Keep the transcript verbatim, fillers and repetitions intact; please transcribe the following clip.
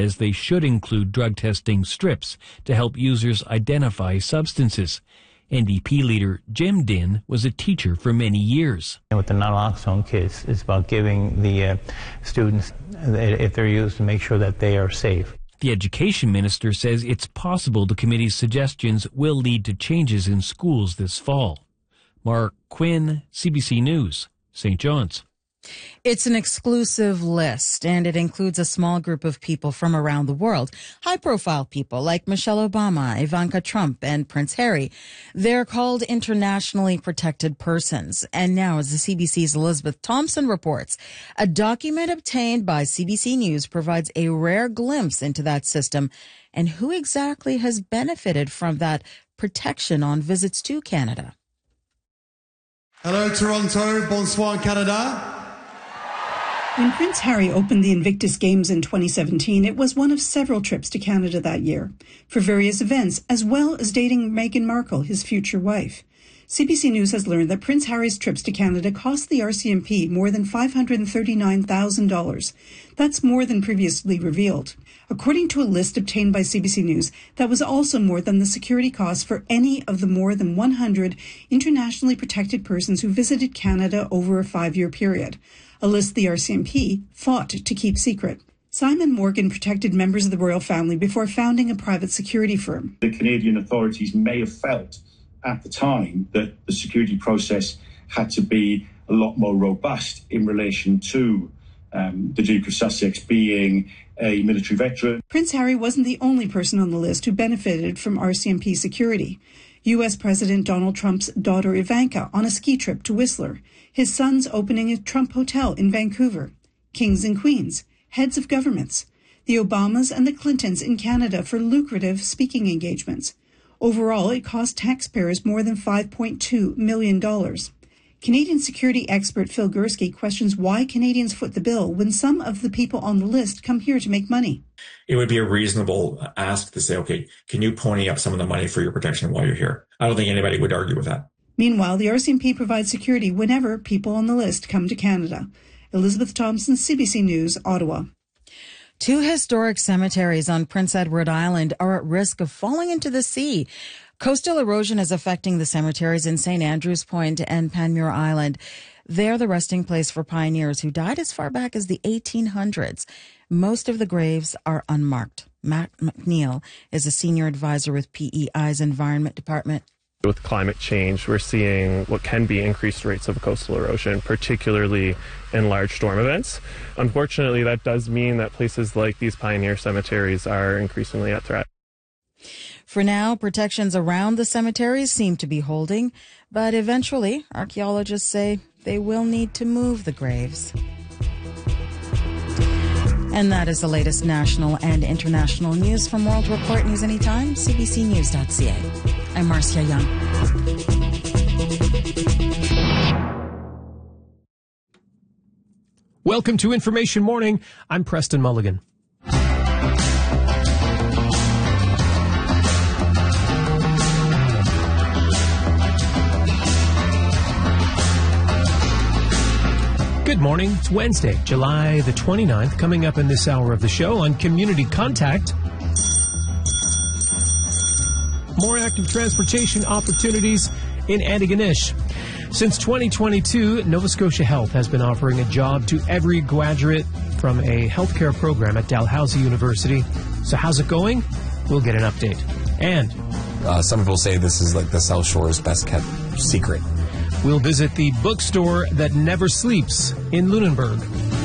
says they should include drug testing strips to help users identify substances. N D P leader Jim Dinn was a teacher for many years. With the naloxone kits, it's about giving the uh, students, if they're used, to make sure that they are safe. The education minister says it's possible the committee's suggestions will lead to changes in schools this fall. Mark Quinn, C B C News, Saint John's. It's an exclusive list, and it includes a small group of people from around the world. High-profile people like Michelle Obama, Ivanka Trump, and Prince Harry. They're called internationally protected persons. And now, as the C B C's Elizabeth Thompson reports, a document obtained by C B C News provides a rare glimpse into that system and who exactly has benefited from that protection on visits to Canada. Hello, Toronto. Bonsoir, Canada. When Prince Harry opened the Invictus Games in twenty seventeen, it was one of several trips to Canada that year for various events, as well as dating Meghan Markle, his future wife. C B C News has learned that Prince Harry's trips to Canada cost the R C M P more than five hundred thirty-nine thousand dollars. That's more than previously revealed. According to a list obtained by C B C News, that was also more than the security costs for any of the more than one hundred internationally protected persons who visited Canada over a five-year period, a list the R C M P fought to keep secret. Simon Morgan protected members of the royal family before founding a private security firm. The Canadian authorities may have felt at the time that the security process had to be a lot more robust in relation to um, the Duke of Sussex being a military veteran. Prince Harry wasn't the only person on the list who benefited from R C M P security. U S President Donald Trump's daughter Ivanka on a ski trip to Whistler. His sons opening a Trump hotel in Vancouver. Kings and queens, heads of governments. The Obamas and the Clintons in Canada for lucrative speaking engagements. Overall, it cost taxpayers more than five point two million dollars. Canadian security expert Phil Gursky questions why Canadians foot the bill when some of the people on the list come here to make money. It would be a reasonable ask to say, okay, can you pony up some of the money for your protection while you're here? I don't think anybody would argue with that. Meanwhile, the R C M P provides security whenever people on the list come to Canada. Elizabeth Thompson, C B C News, Ottawa. Two historic cemeteries on Prince Edward Island are at risk of falling into the sea. Coastal erosion is affecting the cemeteries in Saint Andrews Point and Panmure Island. They're the resting place for pioneers who died as far back as the eighteen hundreds. Most of the graves are unmarked. Matt McNeil is a senior advisor with P E I's Environment Department. With climate change, we're seeing what can be increased rates of coastal erosion, particularly in large storm events. Unfortunately, that does mean that places like these pioneer cemeteries are increasingly at threat. For now, protections around the cemeteries seem to be holding, but eventually, archaeologists say they will need to move the graves. And that is the latest national and international news from World Report News Anytime, c b c news dot c a. I'm Marcia Young. Welcome to Information Morning. I'm Preston Mulligan. Good morning. It's Wednesday, July the twenty-ninth. Coming up in this hour of the show on Community Contact, more active transportation opportunities in Antigonish. Since twenty twenty-two, Nova Scotia Health has been offering a job to every graduate from a healthcare program at Dalhousie University. So how's it going? We'll get an update. And uh, some people say this is like the South Shore's best kept secret. We'll visit the bookstore that never sleeps in Lunenburg.